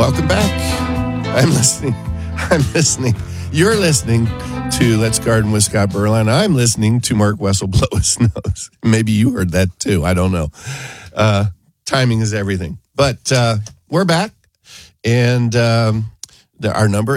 Welcome back. I'm listening. You're listening to Let's Garden with Scott Berline. I'm listening to Mark Wessel blow his nose. Maybe you heard that too. I don't know. Timing is everything. But we're back. And our number,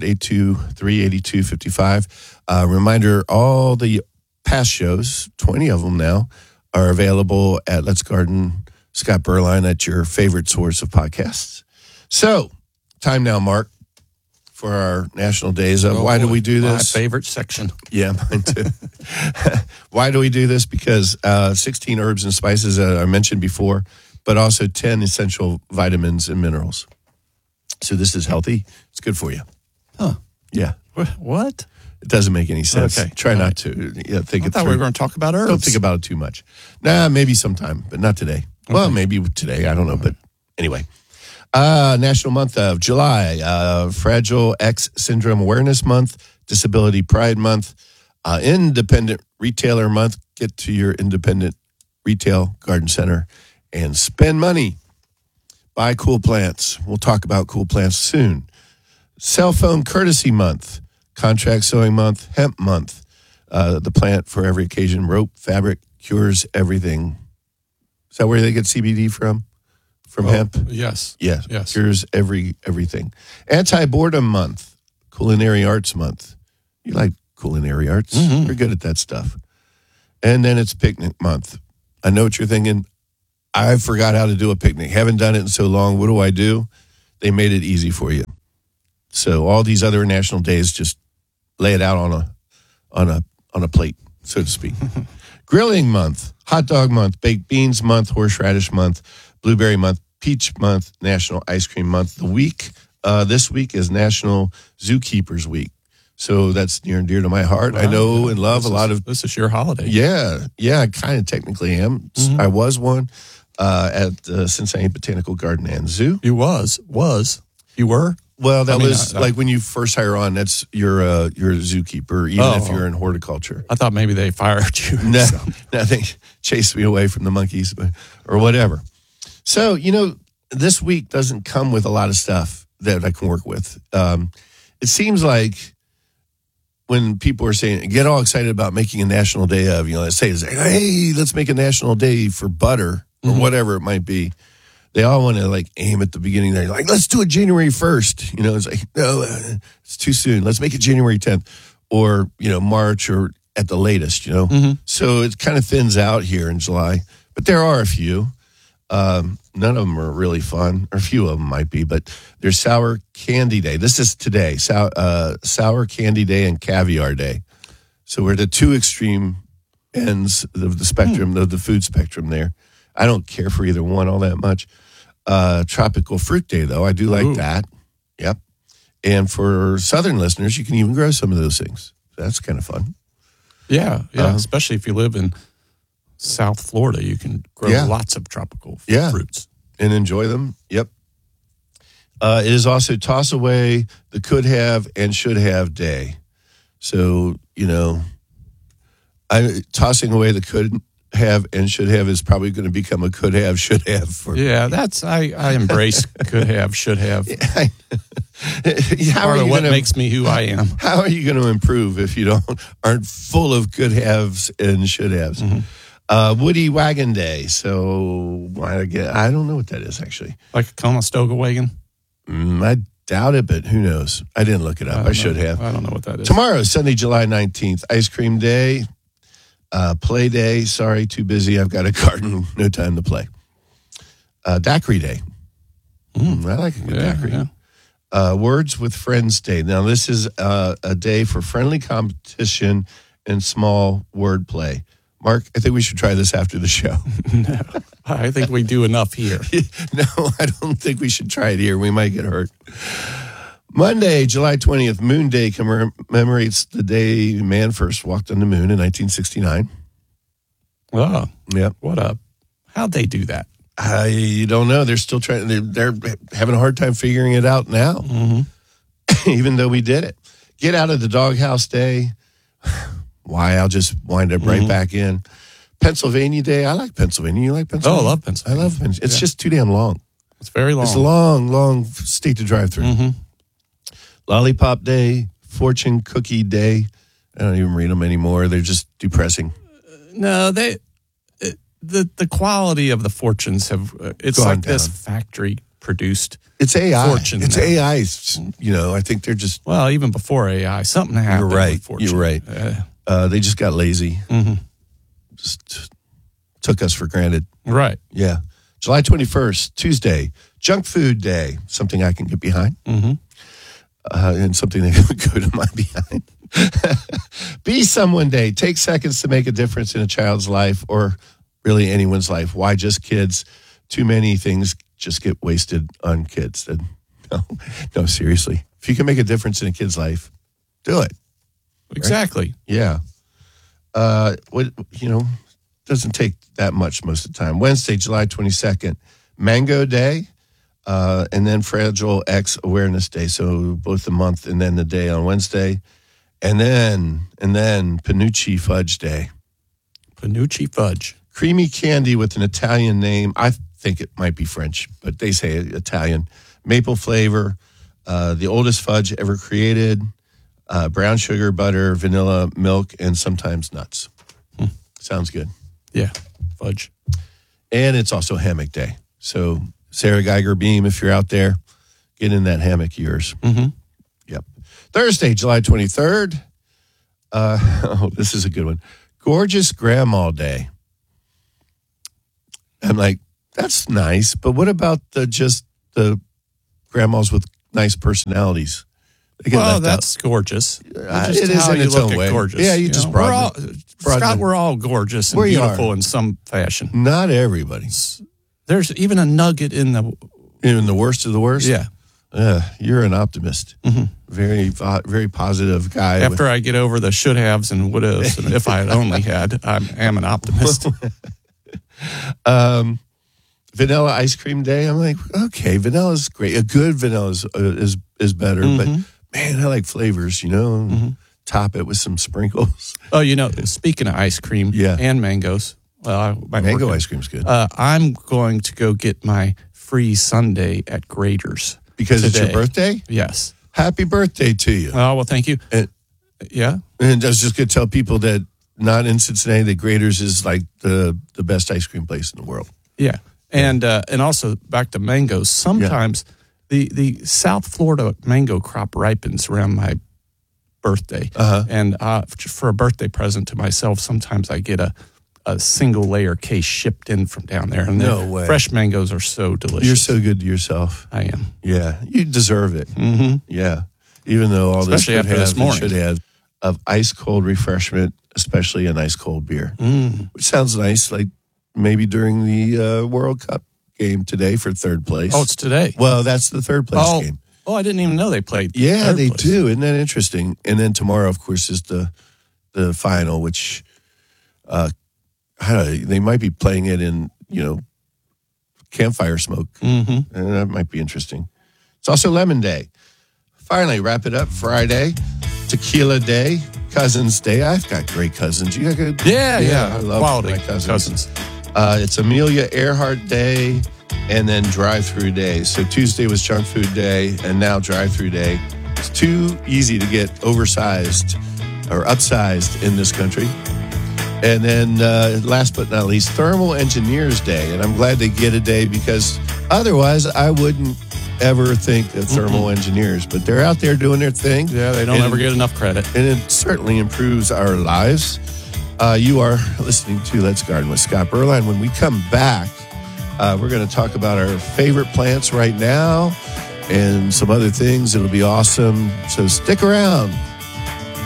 800-823-8255. Reminder, all the past shows, 20 of them now, are available at Let's Garden Scott Berline at your favorite source of podcasts. So, time now, Mark, for our National Days of. Why do we do this? My favorite section. Yeah, mine too. Why do we do this? Because 16 herbs and spices I mentioned before, but also 10 essential vitamins and minerals. So this is healthy. It's good for you. Huh. Yeah. What? It doesn't make any sense. Okay. Try not to think I it thought through. we were going to talk about herbs. Don't think about it too much. Nah, maybe sometime, but not today. Okay. Well, maybe today. I don't know. But anyway. National Month of July, Fragile X Syndrome Awareness Month, Disability Pride Month, Independent Retailer Month. Get to your independent retail garden center and spend money. Buy cool plants. We'll talk about cool plants soon. Cell Phone Courtesy Month, Contract Sewing Month, Hemp Month. The plant for every occasion, rope, fabric, cures everything. Is that where they get CBD from? From hemp? Yes. Yes. Yes. Cures everything. Anti-Boredom Month. Culinary Arts Month. You like culinary arts. Mm-hmm. You're good at that stuff. And then it's Picnic Month. I know what you're thinking. I forgot how to do a picnic. Haven't done it in so long. What do? They made it easy for you. So all these other national days, just lay it out on a plate, so to speak. Grilling Month, Hot Dog Month, Baked Beans Month, Horseradish Month, Blueberry Month, Peach Month, National Ice Cream Month. This week is National Zookeepers Week. So that's near and dear to my heart. Wow. I know and love This is your holiday. Yeah, I kind of technically am. Mm-hmm. I was one at Cincinnati Botanical Garden and Zoo. You were? Well, that was like when you first hire on, you're a zookeeper, even if you're in horticulture. I thought maybe they fired you. No, they chased me away from the monkeys or whatever. So, this week doesn't come with a lot of stuff that I can work with. It seems like when people are saying, get all excited about making a national day of, let's say, hey, let's make a national day for butter or whatever it might be. They all want to aim at the beginning. They're like, let's do it January 1st. It's like, no, it's too soon. Let's make it January 10th or, March or at the latest, So it kind of thins out here in July. But there are a few. None of them are really fun, or a few of them might be, but there's Sour Candy Day. This is today, Sour Candy Day and Caviar Day. So we're at the two extreme ends of the spectrum, of the food spectrum there. I don't care for either one all that much. Tropical Fruit Day, though, I do like that. Yep. And for Southern listeners, you can even grow some of those things. That's kind of fun. Yeah, especially if you live in South Florida, you can grow lots of tropical fruits. And enjoy them. Yep. It is also Toss Away the Could Have and Should Have Day. So, tossing away the could have and should have is probably going to become a could have, should have. I embrace could have, should have. Part of what makes me who I am. How are you going to improve if you aren't full of could haves and should haves? Mm-hmm. Woody Wagon Day. So I don't know what that is actually. Like a Conestoga wagon? I doubt it, but who knows? I didn't look it up. I should have. I don't know what that is. Tomorrow, Sunday, July 19th, Ice Cream Day. Play Day. Sorry, too busy. I've got a garden. No time to play. Daiquiri Day. I like a good daiquiri. Yeah. Words with Friends Day. Now, this is a day for friendly competition and small word play. Mark, I think we should try this after the show. No, I think we do enough here. No, I don't think we should try it here. We might get hurt. Monday, July 20th, Moon Day commemorates the day man first walked on the moon in 1969. Oh, yep. How'd they do that? I don't know. They're still trying. They're having a hard time figuring it out now, even though we did it. Get out of the doghouse day. Why? I'll just wind up right back in. Pennsylvania Day. I like Pennsylvania. You like Pennsylvania? Oh, I love Pennsylvania. I love Pennsylvania. It's just too damn long. It's very long. It's a long state to drive through. Mm-hmm. Lollipop Day, Fortune Cookie Day. I don't even read them anymore. They're just depressing. No, the quality of the fortunes have. It's gone like down. this factory produced. It's AI. Fortune It's now. AI. I think they're just. Well, even before AI, something happened. You're right. With Fortune. You're right. They just got lazy. Mm-hmm. Just took us for granted. Right. Yeah. July 21st, Tuesday, Junk Food Day. Something I can get behind. Mm-hmm. And something that would go to my behind. Be Someone Day. Take seconds to make a difference in a child's life or really anyone's life. Why just kids? Too many things just get wasted on kids. No, seriously. If you can make a difference in a kid's life, do it. Exactly. Right? Yeah. Doesn't take that much most of the time. Wednesday, July 22nd, Mango Day, and then Fragile X Awareness Day. So both the month and then the day on Wednesday. And then Panucci Fudge Day. Panucci Fudge. Creamy candy with an Italian name. I think it might be French, but they say Italian. Maple flavor, the oldest fudge ever created, brown sugar, butter, vanilla, milk, and sometimes nuts. Sounds good. Yeah, fudge. And it's also Hammock Day. So Sarah Geiger Beam, if you're out there, get in that hammock of yours. Mm-hmm. Yep. Thursday, July 23rd. This is a good one. Gorgeous Grandma Day. I'm like, that's nice, but what about the grandmas with nice personalities? Well, that's gorgeous. It is in its own way. Gorgeous. Yeah, you just Scott, we're all gorgeous and beautiful in some fashion. Not everybody. There's even a nugget in the worst of the worst. Yeah. You're an optimist. Mm-hmm. Very, very positive guy. After I get over the should haves and would haves, and if I had only had, I am an optimist. Vanilla ice cream day. I'm like, okay, vanilla is great. A good vanilla is better, but man, I like flavors. Top it with some sprinkles. Oh, speaking of ice cream, and mangoes. Well, mango ice cream's good. I'm going to go get my free sundae at Grader's because today. It's your birthday. Yes. Happy birthday to you. Oh, well, thank you. And I was just going to tell people that not in Cincinnati, that Grader's is like the best ice cream place in the world. Yeah. And also back to mangoes. Sometimes the South Florida mango crop ripens around my birthday. And for a birthday present to myself, sometimes I get a single layer case shipped in from down there. And no way. Fresh mangoes are so delicious. You're so good to yourself. I am. Yeah. You deserve it. Mm-hmm. Yeah. Even though all especially this after this morning should have of ice cold refreshment, especially an ice cold beer, which sounds nice. Like maybe during the World Cup game today for third place. Oh, it's today. Well, that's the third place game. Oh, I didn't even know they played. Yeah, they place. do. Isn't that interesting? And then tomorrow, of course, is the final, which they might be playing it in campfire smoke, and that might be interesting. It's also Lemon Day. Finally, wrap it up. Friday, Tequila Day, Cousins Day. I've got great cousins. You got good? Yeah. I love quality my cousins. cousins. It's Amelia Earhart Day, and then Drive-Through Day. So Tuesday was Junk Food Day, and now Drive-Through Day. It's too easy to get oversized or upsized in this country. And then last but not least, Thermal Engineers Day. And I'm glad they get a day because otherwise I wouldn't ever think of thermal engineers. But they're out there doing their thing. Yeah, they don't ever get enough credit. And it certainly improves our lives. You are listening to Let's Garden with Scott Berline. When we come back, we're going to talk about our favorite plants right now and some other things. It'll be awesome. So stick around.